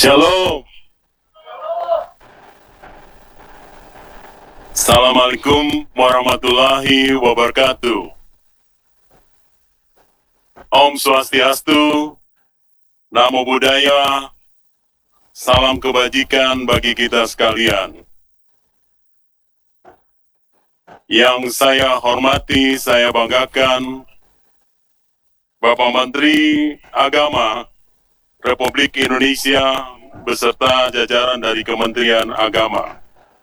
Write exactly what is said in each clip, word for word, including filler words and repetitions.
Shalom. Assalamualaikum warahmatullahi wabarakatuh. Om Swastiastu, Namo Buddhaya, salam kebajikan bagi kita sekalian. Yang saya hormati, saya banggakan, Bapak Menteri Agama Republik Indonesia beserta jajaran dari Kementerian Agama.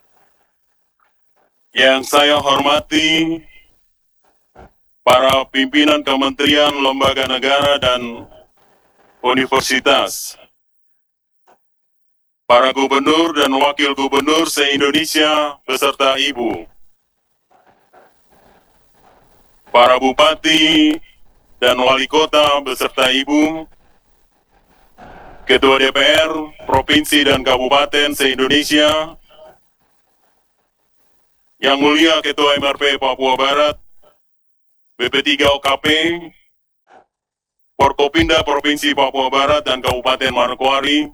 Yang saya hormati para pimpinan kementerian, lembaga negara, dan universitas, para gubernur dan wakil gubernur se-Indonesia beserta Ibu, para bupati dan wali kota beserta Ibu, Ketua D P R, Provinsi dan Kabupaten se-Indonesia, Yang Mulia Ketua M R P Papua Barat, B P tiga O K P, Forkopimda Provinsi Papua Barat dan Kabupaten Manokwari,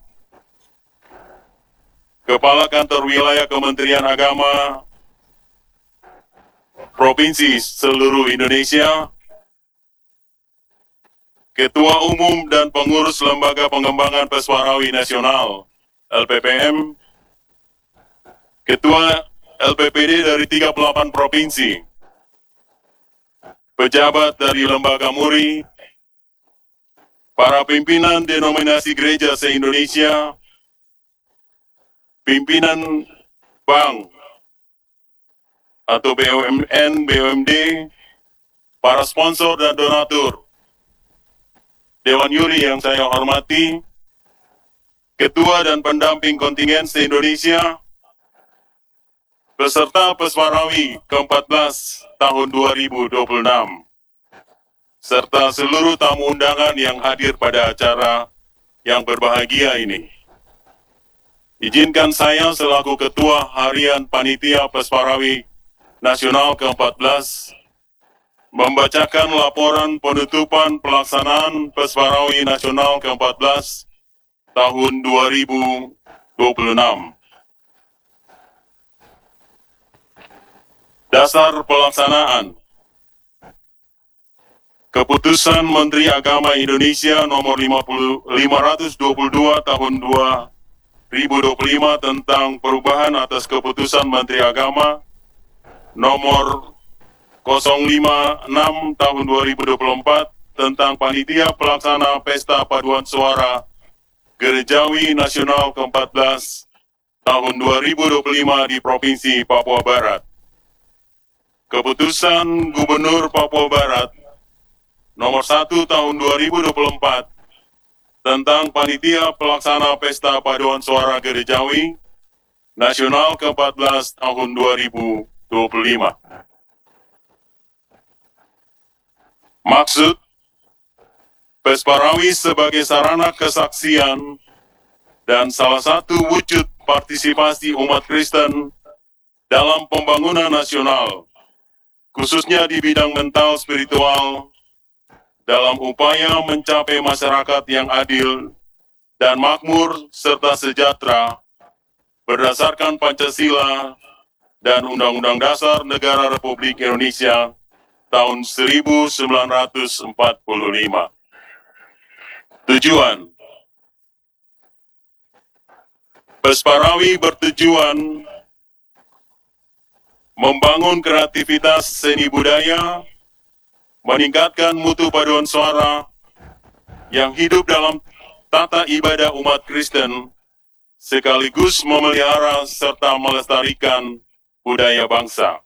Kepala Kantor Wilayah Kementerian Agama Provinsi seluruh Indonesia, Ketua Umum dan Pengurus Lembaga Pengembangan Peswarawi Nasional L P P M, Ketua L P P D dari tiga puluh delapan provinsi, pejabat dari Lembaga Muri, para pimpinan denominasi gereja se-Indonesia, pimpinan bank atau B U M N, B U M D, para sponsor dan donatur, Dewan Juri yang saya hormati, Ketua dan pendamping kontingen se-Indonesia, beserta Peswarawi ke empat belas tahun dua ribu dua puluh enam, serta seluruh tamu undangan yang hadir pada acara yang berbahagia ini. Izinkan saya selaku Ketua Harian Panitia Peswarawi Nasional ke empat belas membacakan laporan penutupan pelaksanaan Peswarawi Nasional ke empat belas tahun dua ribu dua puluh enam. Dasar pelaksanaan Keputusan Menteri Agama Indonesia nomor lima ratus dua puluh dua tahun dua ribu dua puluh lima tentang perubahan atas Keputusan Menteri Agama nomor nol lima enam tahun dua ribu dua puluh empat tentang Panitia Pelaksana Pesta Paduan Suara Gerejawi Nasional ke empat belas tahun dua ribu dua puluh lima di Provinsi Papua Barat. Keputusan Gubernur Papua Barat nomor satu tahun dua ribu dua puluh empat tentang Panitia Pelaksana Pesta Paduan Suara Gerejawi Nasional ke empat belas tahun dua ribu dua puluh lima. Maksud, Peswarawi sebagai sarana kesaksian dan salah satu wujud partisipasi umat Kristen dalam pembangunan nasional, khususnya di bidang mental spiritual, dalam upaya mencapai masyarakat yang adil dan makmur serta sejahtera berdasarkan Pancasila dan Undang-Undang Dasar Negara Republik Indonesia tahun seribu sembilan ratus empat puluh lima. Tujuan Peswarawi bertujuan membangun kreativitas seni budaya, meningkatkan mutu paduan suara yang hidup dalam tata ibadah umat Kristen, sekaligus memelihara serta melestarikan budaya bangsa.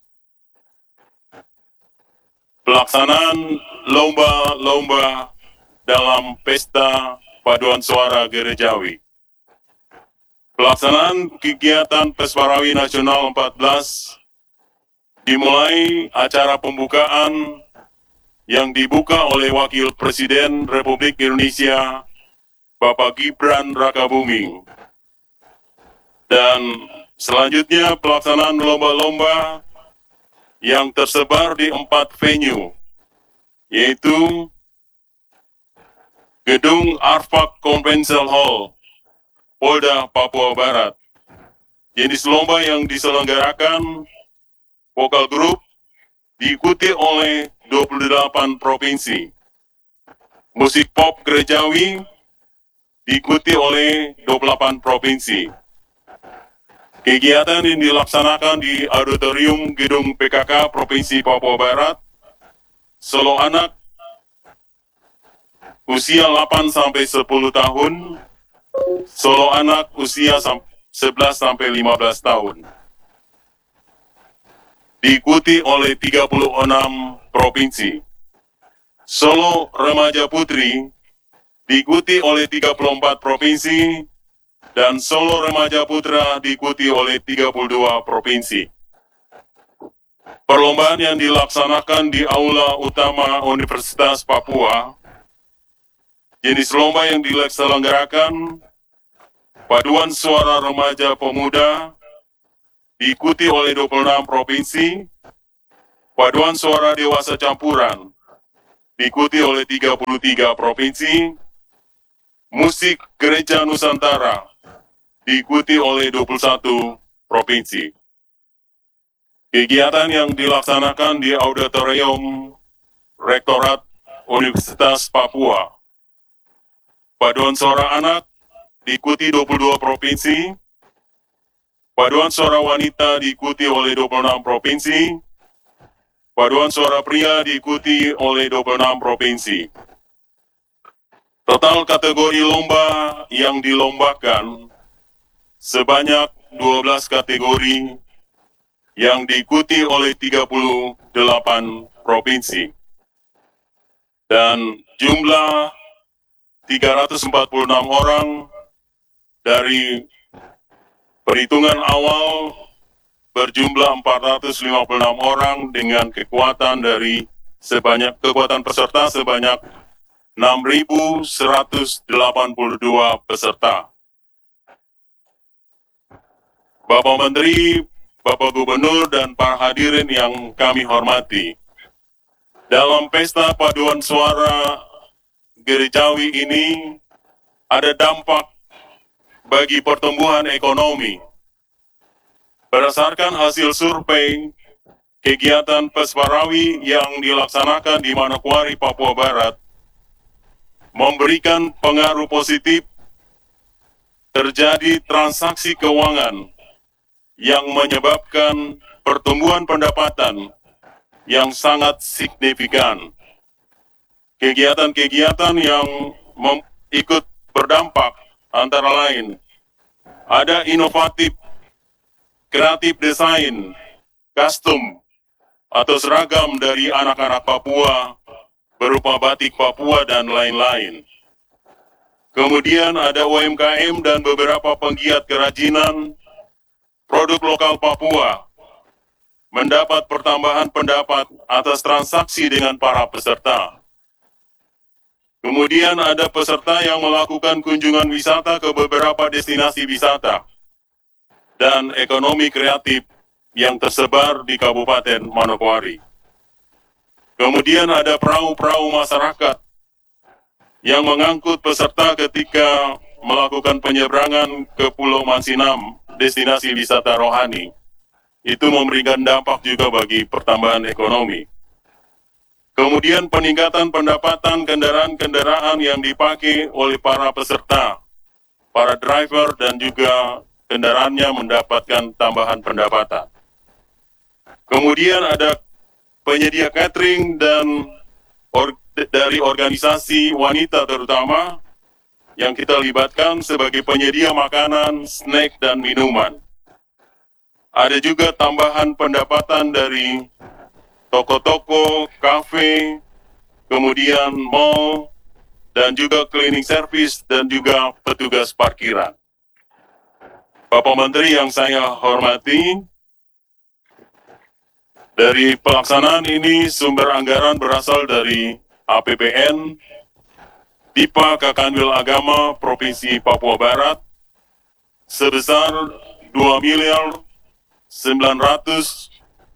Pelaksanaan lomba-lomba dalam Pesta Paduan Suara Gerejawi. Pelaksanaan kegiatan Peswarawi Nasional empat belas dimulai acara pembukaan yang dibuka oleh Wakil Presiden Republik Indonesia, Bapak Gibran Rakabuming. Dan selanjutnya pelaksanaan lomba-lomba yang tersebar di empat venue, yaitu Gedung Arfak Convention Hall Polda Papua Barat. Jenis lomba yang diselenggarakan vokal grup diikuti oleh dua puluh delapan provinsi. Musik pop gerejawi diikuti oleh dua puluh delapan provinsi. Kegiatan yang dilaksanakan di Auditorium Gedung P K K Provinsi Papua Barat, Solo anak usia delapan sampai sepuluh tahun, Solo anak usia sebelas sampai lima belas tahun. Diikuti oleh tiga puluh enam provinsi. Solo Remaja Putri diikuti oleh tiga puluh empat provinsi, dan Solo Remaja Putra diikuti oleh tiga puluh dua provinsi. Perlombaan yang dilaksanakan di Aula Utama Universitas Papua, jenis lomba yang diselenggarakan paduan suara remaja pemuda diikuti oleh dua puluh enam provinsi, paduan suara dewasa campuran diikuti oleh tiga puluh tiga provinsi, musik gereja Nusantara diikuti oleh dua puluh satu provinsi. Kegiatan yang dilaksanakan di Auditorium Rektorat Universitas Papua, paduan suara anak diikuti dua puluh dua provinsi, paduan suara wanita diikuti oleh dua puluh enam provinsi, paduan suara pria diikuti oleh dua puluh enam provinsi. Total kategori lomba yang dilombakan sebanyak dua belas kategori yang diikuti oleh tiga puluh delapan provinsi. Dan jumlah tiga ratus empat puluh enam orang dari perhitungan awal berjumlah empat ratus lima puluh enam orang dengan kekuatan dari sebanyak kekuatan peserta sebanyak enam ribu seratus delapan puluh dua peserta. Bapak Menteri, Bapak Gubernur, dan para hadirin yang kami hormati, dalam pesta paduan suara gerejawi ini ada dampak bagi pertumbuhan ekonomi. Berdasarkan hasil survei kegiatan Pesparawi yang dilaksanakan di Manokwari, Papua Barat, memberikan pengaruh positif terjadi transaksi keuangan yang menyebabkan pertumbuhan pendapatan yang sangat signifikan. Kegiatan-kegiatan yang ikut berdampak antara lain ada inovatif, kreatif desain, custom, atau seragam dari anak-anak Papua berupa batik Papua dan lain-lain. Kemudian ada U M K M dan beberapa penggiat kerajinan produk lokal Papua mendapat pertambahan pendapat atas transaksi dengan para peserta. Kemudian ada peserta yang melakukan kunjungan wisata ke beberapa destinasi wisata dan ekonomi kreatif yang tersebar di Kabupaten Manokwari. Kemudian ada perahu-perahu masyarakat yang mengangkut peserta ketika melakukan penyeberangan ke Pulau Mansinam, destinasi wisata rohani. Itu memberikan dampak juga bagi pertambahan ekonomi. Kemudian peningkatan pendapatan kendaraan-kendaraan yang dipakai oleh para peserta, para driver, dan juga kendaraannya mendapatkan tambahan pendapatan. Kemudian ada penyedia catering dan or, dari organisasi wanita terutama yang kita libatkan sebagai penyedia makanan, snack, dan minuman. Ada juga tambahan pendapatan dari toko-toko, kafe, kemudian mall, dan juga cleaning service, dan juga petugas parkiran. Bapak Menteri yang saya hormati, dari pelaksanaan ini sumber anggaran berasal dari A P B N, D I P A Kakanwil Agama Provinsi Papua Barat, sebesar dua miliar sembilan ratus,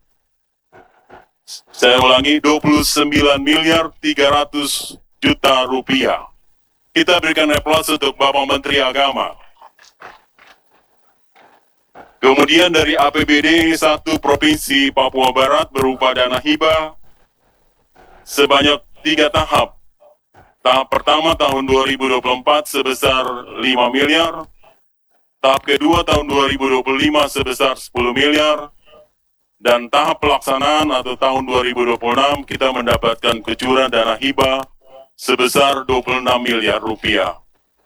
saya ulangi, dua puluh sembilan miliar tiga ratus juta rupiah. Kita berikan aplaus untuk Bapak Menteri Agama. Kemudian dari A P B D satu Provinsi Papua Barat berupa dana hibah sebanyak tiga tahap. Tahap pertama tahun dua ribu dua puluh empat sebesar lima miliar, tahap kedua tahun dua ribu dua puluh lima sebesar sepuluh miliar, dan tahap pelaksanaan atau tahun dua ribu dua puluh enam kita mendapatkan kucuran dana hibah sebesar dua puluh enam miliar rupiah.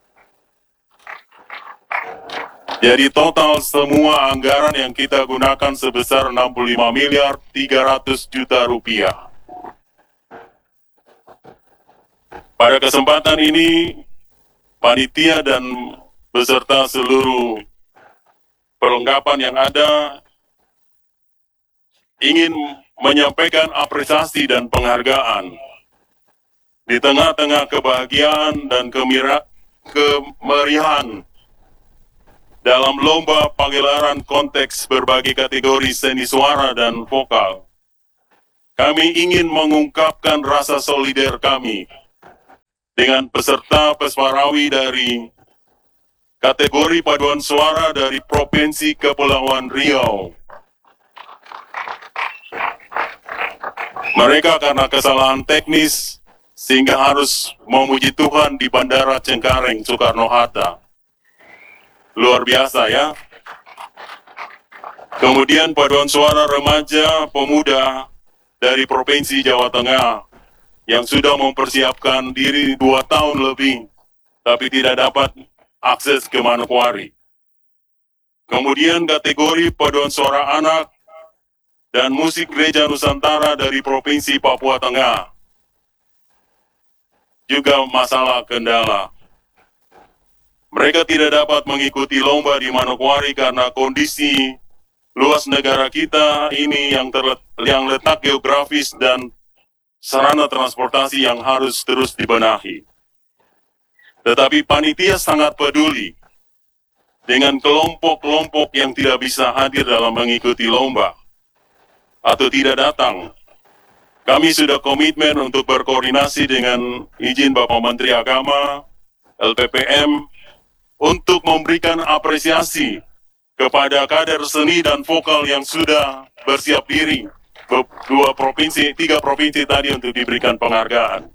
Jadi total semua anggaran yang kita gunakan sebesar enam puluh lima miliar tiga ratus juta rupiah. Pada kesempatan ini, panitia dan beserta seluruh perlengkapan yang ada ingin menyampaikan apresiasi dan penghargaan di tengah-tengah kebahagiaan dan kemira, kemeriahan dalam lomba pagelaran konteks berbagai kategori seni suara dan vokal. Kami ingin mengungkapkan rasa solider kami dengan peserta Peswarawi dari kategori paduan suara dari Provinsi Kepulauan Riau. Mereka karena kesalahan teknis sehingga harus memuji Tuhan di Bandara Cengkareng, Soekarno-Hatta. Luar biasa ya. Kemudian paduan suara remaja pemuda dari Provinsi Jawa Tengah yang sudah mempersiapkan diri dua tahun lebih, tapi tidak dapat akses ke Manokwari. Kemudian kategori paduan suara anak dan musik gereja Nusantara dari Provinsi Papua Tengah. Juga masalah kendala. Mereka tidak dapat mengikuti lomba di Manokwari karena kondisi luas negara kita ini yang, terlet, yang letak geografis dan sarana transportasi yang harus terus dibenahi. Tetapi panitia sangat peduli dengan kelompok-kelompok yang tidak bisa hadir dalam mengikuti lomba atau tidak datang. Kami sudah komitmen untuk berkoordinasi dengan izin Bapak Menteri Agama, L P P M, untuk memberikan apresiasi kepada kader seni dan vokal yang sudah bersiap diri dua provinsi, tiga provinsi tadi untuk diberikan penghargaan.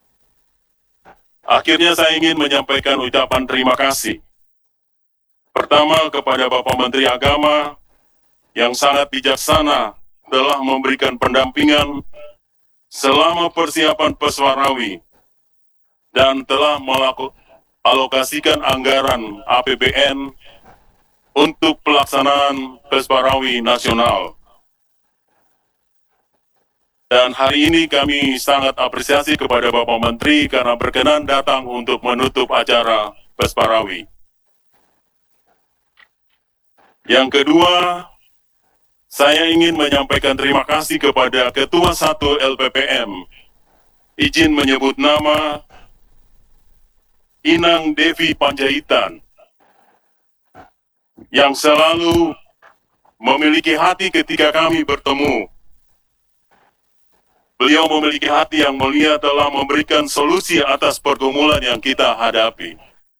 Akhirnya saya ingin menyampaikan ucapan terima kasih. Pertama kepada Bapak Menteri Agama yang sangat bijaksana telah memberikan pendampingan selama persiapan Peswarawi dan telah melakukan alokasikan anggaran A P B N untuk pelaksanaan Peswarawi nasional. Dan hari ini kami sangat apresiasi kepada Bapak Menteri karena berkenan datang untuk menutup acara Peswarawi. Yang kedua, saya ingin menyampaikan terima kasih kepada Ketua satu L P P M. Izin menyebut nama Inang Devi Panjaitan yang selalu memiliki hati ketika kami bertemu. Beliau memiliki hati yang mulia telah memberikan solusi atas pergumulan yang kita hadapi.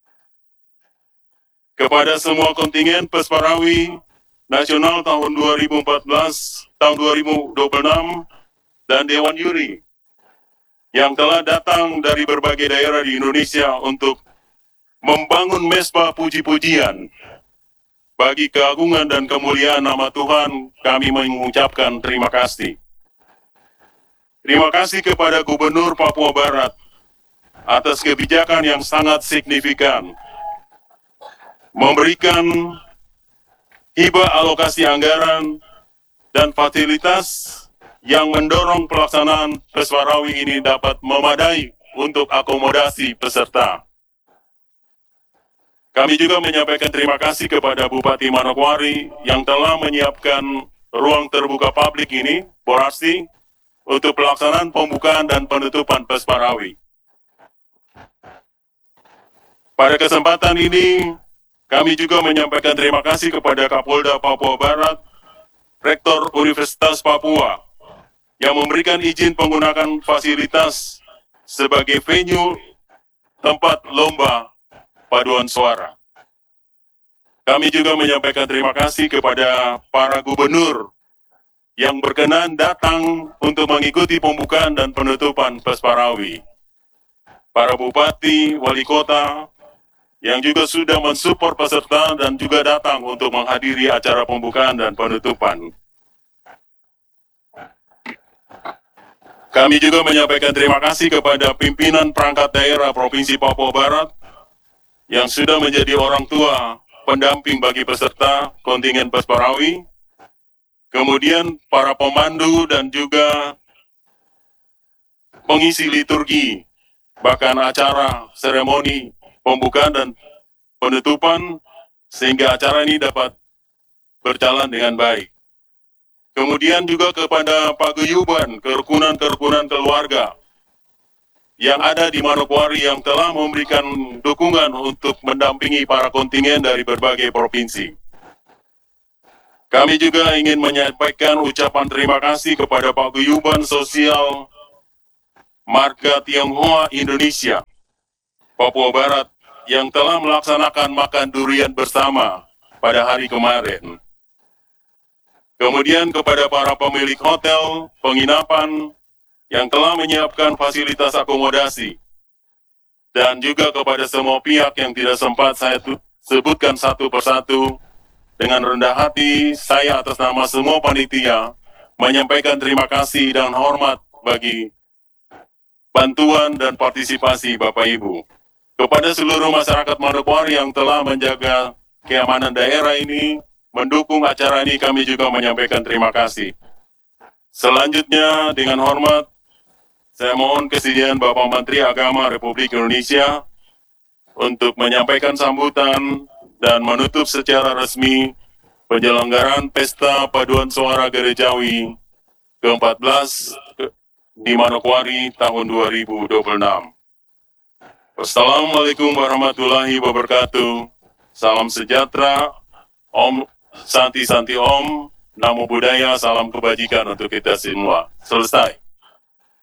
Kepada semua kontingen Peswarawi Nasional tahun dua ribu empat belas, tahun dua ribu dua puluh enam, dan Dewan Juri yang telah datang dari berbagai daerah di Indonesia untuk membangun mesbah puji-pujian bagi keagungan dan kemuliaan nama Tuhan, kami mengucapkan terima kasih. Terima kasih kepada Gubernur Papua Barat atas kebijakan yang sangat signifikan, memberikan hibah alokasi anggaran dan fasilitas yang mendorong pelaksanaan Peswarawi ini dapat memadai untuk akomodasi peserta. Kami juga menyampaikan terima kasih kepada Bupati Manokwari yang telah menyiapkan ruang terbuka publik ini, Borasti, untuk pelaksanaan pembukaan dan penutupan Peswarawi. Pada kesempatan ini, kami juga menyampaikan terima kasih kepada Kapolda Papua Barat, Rektor Universitas Papua, yang memberikan izin menggunakan fasilitas sebagai venue tempat lomba paduan suara. Kami juga menyampaikan terima kasih kepada para gubernur yang berkenan datang untuk mengikuti pembukaan dan penutupan Pesparawi. Para bupati, wali kota, yang juga sudah mensupport peserta dan juga datang untuk menghadiri acara pembukaan dan penutupan. Kami juga menyampaikan terima kasih kepada pimpinan perangkat daerah Provinsi Papua Barat yang sudah menjadi orang tua pendamping bagi peserta kontingen Pesparawi, kemudian para pemandu dan juga pengisi liturgi, bahkan acara seremoni pembukaan dan penutupan, sehingga acara ini dapat berjalan dengan baik. Kemudian juga kepada paguyuban, kerukunan-kerukunan keluarga yang ada di Manokwari yang telah memberikan dukungan untuk mendampingi para kontingen dari berbagai provinsi. Kami juga ingin menyampaikan ucapan terima kasih kepada paguyuban sosial Marga Tionghoa Indonesia, Papua Barat, yang telah melaksanakan makan durian bersama pada hari kemarin. Kemudian kepada para pemilik hotel, penginapan, yang telah menyiapkan fasilitas akomodasi, dan juga kepada semua pihak yang tidak sempat saya sebutkan satu persatu, dengan rendah hati saya atas nama semua panitia menyampaikan terima kasih dan hormat bagi bantuan dan partisipasi Bapak Ibu. Kepada seluruh masyarakat Manokwari yang telah menjaga keamanan daerah ini, mendukung acara ini, kami juga menyampaikan terima kasih. Selanjutnya, dengan hormat, saya mohon kesediaan Bapak Menteri Agama Republik Indonesia untuk menyampaikan sambutan dan menutup secara resmi penyelenggaraan Pesta Paduan Suara Gerejawi ke empat belas di Manokwari tahun dua ribu dua puluh enam. Wassalamualaikum warahmatullahi wabarakatuh. Salam sejahtera, Om Santi Santi Om, Namo Buddhaya, salam kebajikan untuk kita semua. Selesai.